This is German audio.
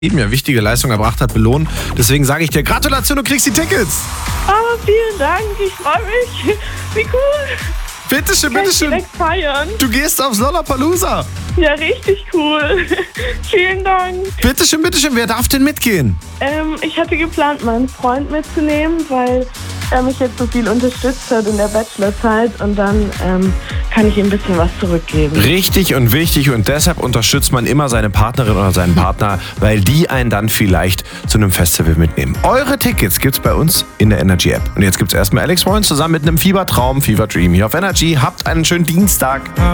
eben ja wichtige Leistung erbracht hat, belohnen. Deswegen sage ich dir Gratulation, du kriegst die Tickets. Oh, vielen Dank, ich freue mich. Wie cool. Bitteschön, Kann ich bitteschön. direkt feiern. Du gehst aufs Lollapalooza. Ja, richtig cool. Vielen Dank. Bitteschön, bitteschön. Wer darf denn mitgehen? Ich hatte geplant, meinen Freund mitzunehmen, weil er mich jetzt so viel unterstützt hat in der Bachelorzeit und dann kann ich ihm ein bisschen was zurückgeben. Richtig und wichtig und deshalb unterstützt man immer seine Partnerin oder seinen Partner, weil die einen dann vielleicht zu einem Festival mitnehmen. Eure Tickets gibt's bei uns in der Energy App. Und jetzt gibt's erstmal Alex Freund zusammen mit einem Fiebertraum, Fever Dream hier auf Energy. Habt einen schönen Dienstag.